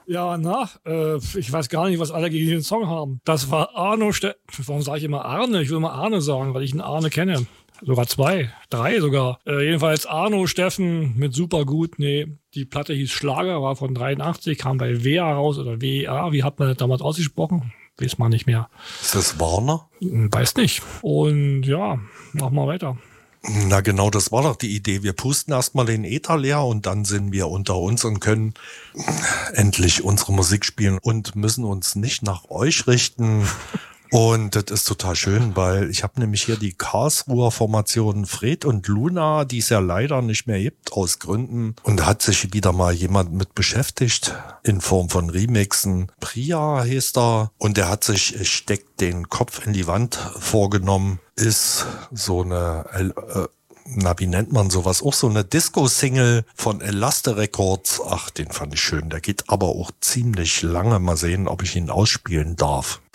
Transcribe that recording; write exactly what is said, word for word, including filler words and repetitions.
Ja, na, äh, ich weiß gar nicht, was alle gegen den Song haben. Das war Arno Ste Warum sage ich immer Arne? Ich will mal Arne sagen, weil ich einen Arne kenne. Sogar zwei, drei sogar. Äh, jedenfalls Arno Steffen mit super gut. Nee, die Platte hieß Schlager, war von dreiundachtzig, kam bei W A raus oder W E A. Wie hat man das damals ausgesprochen? Weiß man nicht mehr. Ist das Warner? Weiß nicht. Und ja, machen wir weiter. Na genau, das war doch die Idee. Wir pusten erstmal den Äther leer und dann sind wir unter uns und können endlich unsere Musik spielen und müssen uns nicht nach euch richten. Und das ist total schön, weil ich habe nämlich hier die Karlsruher Formation Fred und Luna, die es ja leider nicht mehr gibt aus Gründen. Und da hat sich wieder mal jemand mit beschäftigt in Form von Remixen. Priya hieß er und der hat sich Steckt den Kopf in die Wand vorgenommen. Ist so eine... Äh, na, wie nennt man sowas? Auch so eine Disco-Single von Elaste Records. Ach, den fand ich schön. Der geht aber auch ziemlich lange. Mal sehen, ob ich ihn ausspielen darf.